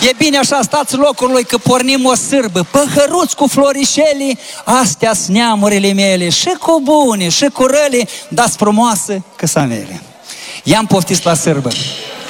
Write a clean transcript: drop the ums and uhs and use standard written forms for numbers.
E bine așa, stați locului că pornim o sârbă. Păhăruți cu florișelii, astea-s neamurile mele. Și cu bune, și cu răle, dați frumoasă căsamele. I-am poftit la sârbă.